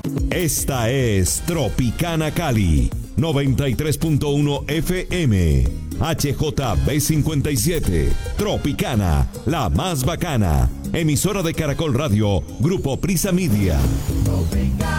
Esta es Tropicana Cali, 93.1 FM, HJB57, Tropicana, la más bacana, emisora de Caracol Radio, Grupo Prisa Media. Tropicana.